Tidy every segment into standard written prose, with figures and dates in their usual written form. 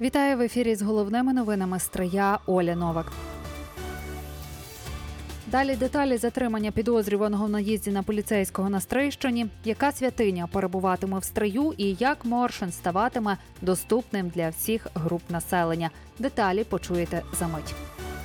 Вітаю в ефірі з головними новинами Стрия, Оля Новак. Далі деталі затримання підозрюваного в наїзді на поліцейського на Стрийщині, яка святиня перебуватиме в Стрию і як Моршин ставатиме доступним для всіх груп населення. Деталі почуєте за мить.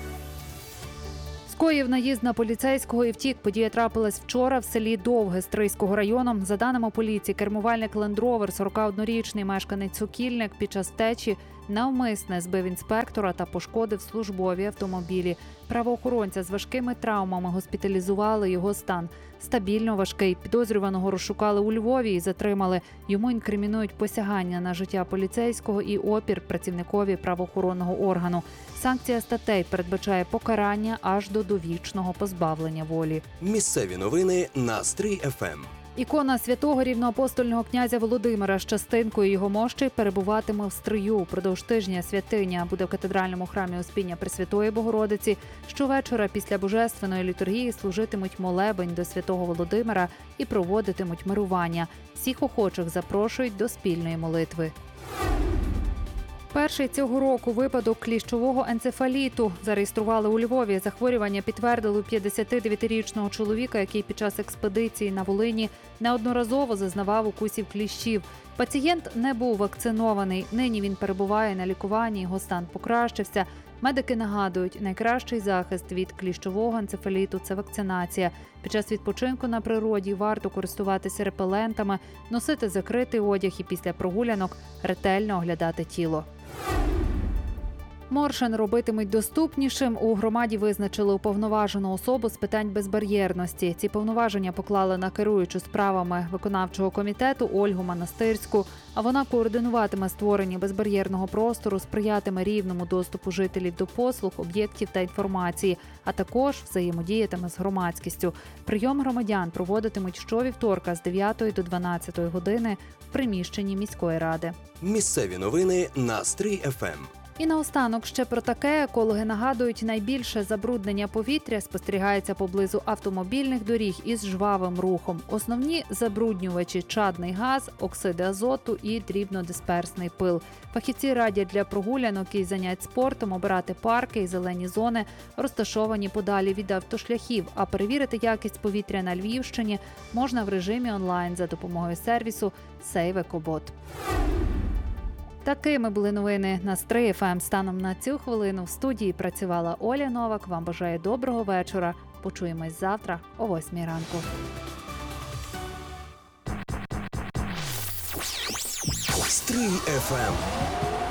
Скоїв наїзд на поліцейського і втік. Подія трапилась вчора в селі Довге Стрийського району. За даними поліції, кермувальник лендровер, 41-річний мешканець Сокільник, під час втечі навмисне збив інспектора та пошкодив службові автомобілі. Правоохоронця з важкими травмами госпіталізували, його стан стабільно важкий. Підозрюваного розшукали у Львові і затримали. Йому інкримінують посягання на життя поліцейського і опір працівникові правоохоронного органу. Санкція статей передбачає покарання аж до довічного позбавлення волі. Місцеві новини на Стрий ФМ. Ікона святого рівноапостольного князя Володимира з частинкою його мощей перебуватиме в Стрию. Упродовж тижня святиня буде в катедральному храмі Успіння Пресвятої Богородиці. Щовечора після божественної літургії служитимуть молебень до святого Володимира і проводитимуть мирування. Всіх охочих запрошують до спільної молитви. Перший цього року випадок кліщового енцефаліту зареєстрували у Львові. Захворювання підтвердили у 59-річного чоловіка, який під час експедиції на Волині неодноразово зазнавав укусів кліщів. Пацієнт не був вакцинований. Нині він перебуває на лікуванні, його стан покращився. Медики нагадують, найкращий захист від кліщового енцефаліту – це вакцинація. Під час відпочинку на природі варто користуватися репелентами, носити закритий одяг і після прогулянок ретельно оглядати тіло. Моршин робитимуть доступнішим. У громаді визначили уповноважену особу з питань безбар'єрності. Ці повноваження поклали на керуючу справами виконавчого комітету Ольгу Монастирську. А вона координуватиме створення безбар'єрного простору, сприятиме рівному доступу жителів до послуг, об'єктів та інформації, а також взаємодіятиме з громадськістю. Прийом громадян проводитимуть щовівторка з 9 до 12 години в приміщенні міської ради. Місцеві новини на Стрий ФМ. І наостанок ще про таке. Екологи нагадують, найбільше забруднення повітря спостерігається поблизу автомобільних доріг із жвавим рухом. Основні забруднювачі – чадний газ, оксиди азоту і дрібнодисперсний пил. Фахівці радять для прогулянок і занять спортом обирати парки і зелені зони, розташовані подалі від автошляхів. А перевірити якість повітря на Львівщині можна в режимі онлайн за допомогою сервісу «Сейвекобот». Такими були новини на Стрий ФМ. Станом на цю хвилину в студії працювала Оля Новак. Вам бажаю доброго вечора. Почуємось завтра о 8 ранку. Стрий ФМ.